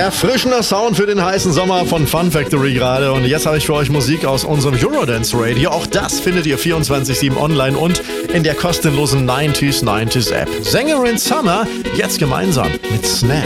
Erfrischender Sound für den heißen Sommer von Fun Factory gerade. Und jetzt habe ich für euch Musik aus unserem Eurodance Radio. Auch das findet ihr 24/7 online und in der kostenlosen 90s App. Sängerin Summer, jetzt gemeinsam mit Snap.